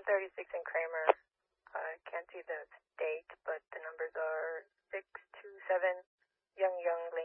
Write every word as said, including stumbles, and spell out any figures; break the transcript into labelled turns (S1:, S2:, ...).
S1: thirty-six in Kramer. I can't see the date, but the numbers are six two seven, young, young